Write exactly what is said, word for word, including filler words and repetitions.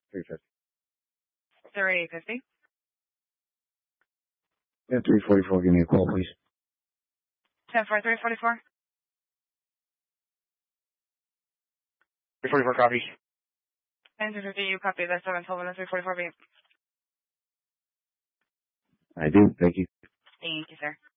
three fifty. three fifty. Yeah, three forty-four. Give me a call, please. ten four three forty-four. three forty-four copy. ten two fifty, you copy that seven twelve and three forty-four B. I do. Thank you. Thank you, sir.